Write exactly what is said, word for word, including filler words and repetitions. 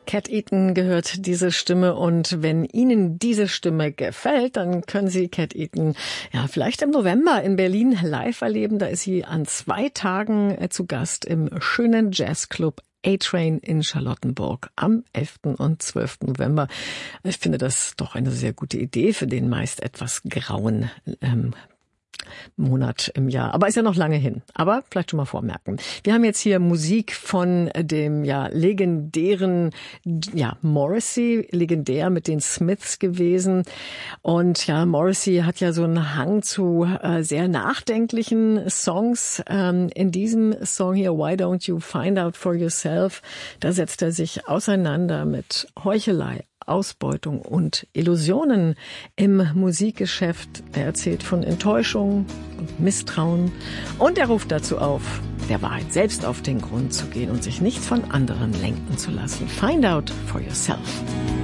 Cat Eaton gehört diese Stimme, und wenn Ihnen diese Stimme gefällt, dann können Sie Cat Eaton ja vielleicht im November in Berlin live erleben. Da ist sie an zwei Tagen zu Gast im schönen Jazzclub A-Train in Charlottenburg am elften und zwölften November. Ich finde das doch eine sehr gute Idee für den meist etwas grauen ähm, Monat im Jahr. Aber ist ja noch lange hin. Aber vielleicht schon mal vormerken. Wir haben jetzt hier Musik von dem ja legendären ja Morrissey, legendär mit den Smiths gewesen. Und ja, Morrissey hat ja so einen Hang zu äh, sehr nachdenklichen Songs. Ähm, in diesem Song hier, Why Don't You Find Out for Yourself, da setzt er sich auseinander mit Heuchelei, Ausbeutung und Illusionen im Musikgeschäft. Er erzählt von Enttäuschung und Misstrauen, und er ruft dazu auf, der Wahrheit selbst auf den Grund zu gehen und sich nicht von anderen lenken zu lassen. Find out for yourself.